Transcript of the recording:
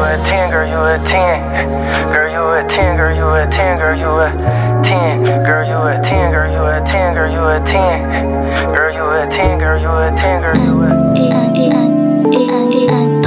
a 10, girl, you a 10. Girl, you a 10, girl, you a 10, girl, you a 10. Girl, you a 10, girl, you a 10, girl, you a 10. Girl, you a 10, girl, you a 10, girl, you a 10.